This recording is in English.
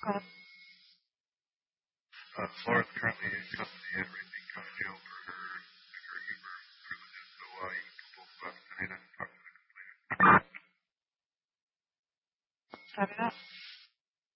ahead. Laura's currently in custody at Raising County Jail for her humor privileges, so you can both stay and talk to the complainant. Copy that.